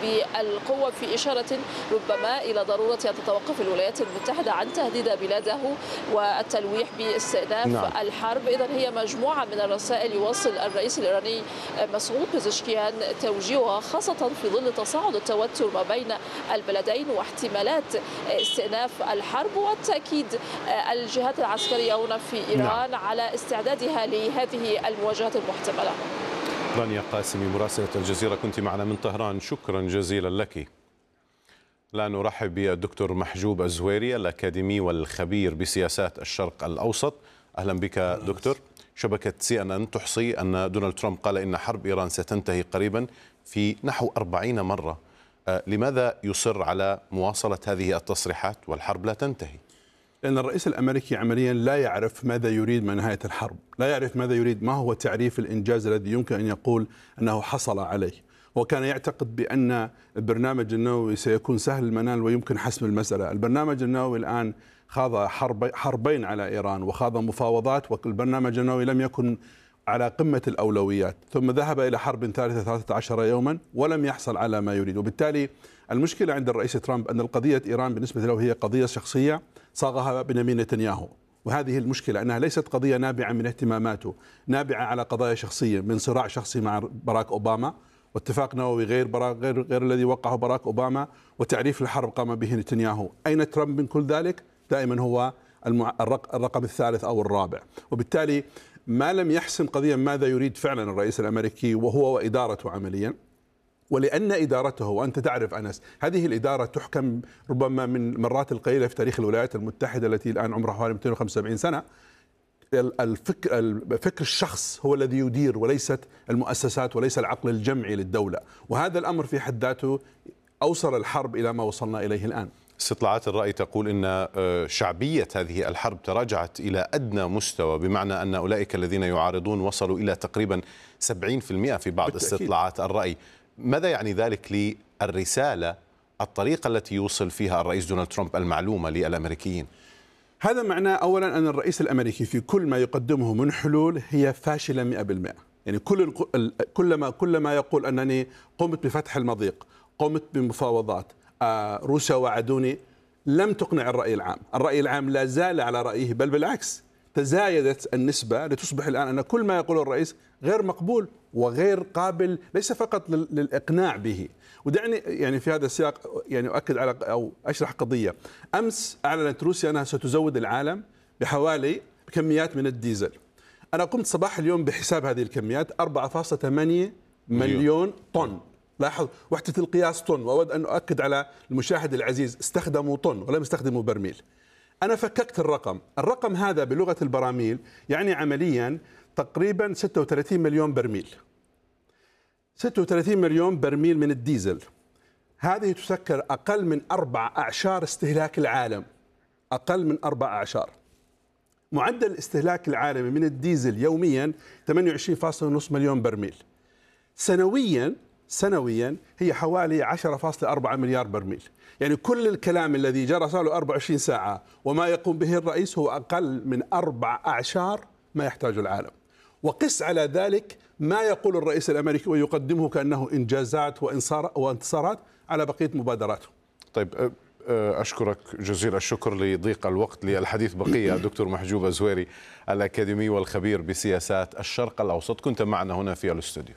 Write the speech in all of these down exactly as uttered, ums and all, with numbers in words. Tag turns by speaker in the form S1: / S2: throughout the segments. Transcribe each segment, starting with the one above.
S1: بالقوة في إشارة ربما إلى ضرورة أن تتوقف الولايات المتحدة عن تهديد بلاده والتلويح باستئناف نعم. الحرب. إذن هي مجموعة من الرسائل يواصل الرئيس الإيراني مسعود بزشكيان توجيهها، خاصة في ظل تصاعد التوتر ما بين البلدين واحتمالات استئناف الحرب، والتأكيد الجهات العسكرية هنا في إيران نعم. على استعدادها لهذه المواجهات المحتملة.
S2: رانيا قاسمي مراسلة الجزيرة كنت معنا من طهران، شكرا جزيلا لك. الآن أرحب بالدكتور محجوب الزويري الأكاديمي والخبير بسياسات الشرق الأوسط. أهلا بك دكتور. شبكة سي أن أن تحصي أن دونالد ترامب قال إن حرب إيران ستنتهي قريبا في نحو أربعين مرة. لماذا يصر على مواصلة هذه التصريحات والحرب لا تنتهي؟
S3: لأن الرئيس الأمريكي عمليا لا يعرف ماذا يريد من نهاية الحرب، لا يعرف ماذا يريد، ما هو تعريف الإنجاز الذي يمكن أن يقول أنه حصل عليه. وكان يعتقد بأن البرنامج النووي سيكون سهل المنال ويمكن حسم المسألة. البرنامج النووي الآن خاض حرب حربين على إيران وخاض مفاوضات، والبرنامج النووي لم يكن على قمة الأولويات، ثم ذهب إلى حرب ثالثة ثلاثة عشر يوما ولم يحصل على ما يريد. وبالتالي المشكلة عند الرئيس ترامب أن القضية إيران بالنسبة له هي قضية شخصية صاغها بنيامين نتنياهو، وهذه المشكلة أنها ليست قضية نابعة من اهتماماته، نابعة على قضايا شخصية من صراع شخصي مع باراك أوباما واتفاق نووي غير براك غير غير الذي وقعه باراك أوباما، وتعريف الحرب قام به نتنياهو. أين ترامب من كل ذلك؟ دائما هو الرقم الثالث أو الرابع. وبالتالي ما لم يحسم قضية ماذا يريد فعلا الرئيس الأمريكي وهو وإدارته عمليا. ولأن إدارته، وأنت تعرف أنس، هذه الإدارة تحكم ربما من المرات القليلة في تاريخ الولايات المتحدة التي الآن عمرها حوالي مئتين وخمسة وسبعين سنة، الفكر, الفكر الشخص هو الذي يدير وليست المؤسسات وليس العقل الجمعي للدولة. وهذا الأمر في حد ذاته أوصل الحرب إلى ما وصلنا إليه الآن.
S2: استطلاعات الرأي تقول إن شعبية هذه الحرب تراجعت إلى أدنى مستوى، بمعنى أن أولئك الذين يعارضون وصلوا إلى تقريبا سبعين بالمئة في بعض بالتأكيد. استطلاعات الرأي. ماذا يعني ذلك للرسالة، الطريقة التي يوصل فيها الرئيس دونالد ترامب المعلومة للأمريكيين؟
S3: هذا معناه أولا أن الرئيس الأمريكي في كل ما يقدمه من حلول هي فاشلة مئة بالمئة. يعني كل كلما كلما يقول أنني قمت بفتح المضيق، قمت بمفاوضات، آه روسيا وعدوني، لم تقنع الرأي العام. الرأي العام لا زال على رأيه، بل بالعكس تزايدت النسبة لتصبح الآن أن كل ما يقوله الرئيس غير مقبول وغير قابل ليس فقط للإقناع به. ودعني يعني في هذا السياق يعني أؤكد على أو أشرح قضية. أمس أعلنت روسيا أنها ستزود العالم بحوالي كميات من الديزل. أنا قمت صباح اليوم بحساب هذه الكميات، أربعة فاصلة ثمانية مليون طن. لاحظ وحدة القياس طن، وأود أن أؤكد على المشاهد العزيز استخدموا طن ولم يستخدموا برميل. أنا فككت الرقم، الرقم هذا بلغة البراميل يعني عمليا تقريبا ستة وثلاثين مليون برميل. ستة وثلاثين مليون برميل من الديزل، هذه تسكر أقل من أربع أعشار استهلاك العالم، أقل من أربع أعشار. معدل الاستهلاك العالمي من الديزل يوميا ثمانية وعشرين فاصلة خمسة مليون برميل. سنويا سنويا هي حوالي عشرة فاصلة أربعة مليار برميل. يعني كل الكلام الذي جرى صار له أربعة وعشرين ساعة وما يقوم به الرئيس هو أقل من أربع أعشار ما يحتاجه العالم. وقس على ذلك ما يقول الرئيس الأمريكي ويقدمه كأنه إنجازات وانتصارات على بقية مبادراته.
S2: طيب أشكرك جزيل الشكر لضيق الوقت. للحديث بقية دكتور محجوب الزويري الأكاديمي والخبير بسياسات الشرق الأوسط، كنت معنا هنا في الاستوديو.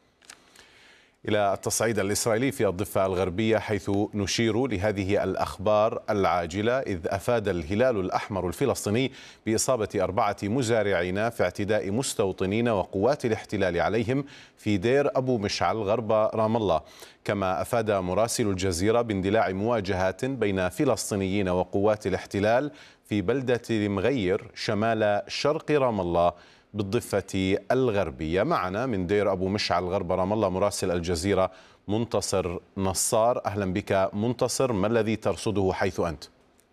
S2: إلى التصعيد الإسرائيلي في الضفة الغربية، حيث نشير لهذه الأخبار العاجلة، إذ أفاد الهلال الأحمر الفلسطيني بإصابة أربعة مزارعين في اعتداء مستوطنين وقوات الاحتلال عليهم في دير أبو مشعل غرب رام الله. كما أفاد مراسل الجزيرة باندلاع مواجهات بين فلسطينيين وقوات الاحتلال في بلدة المغير شمال شرق رام الله بالضفة الغربية. معنا من دير أبو مشعل غرب رام الله مراسل الجزيرة منتصر نصار. أهلا بك منتصر، ما الذي ترصده حيث أنت؟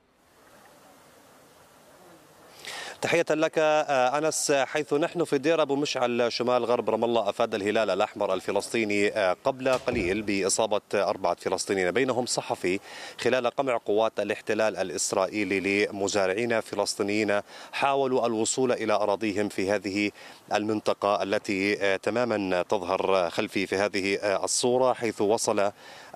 S4: تحية لك أنس. حيث نحن في دير أبو مشعل شمال غرب رام الله، أفاد الهلال الأحمر الفلسطيني قبل قليل بإصابة أربعة فلسطينيين بينهم صحفي خلال قمع قوات الاحتلال الإسرائيلي لمزارعين فلسطينيين حاولوا الوصول إلى أراضيهم في هذه المنطقة التي تماما تظهر خلفي في هذه الصورة، حيث وصل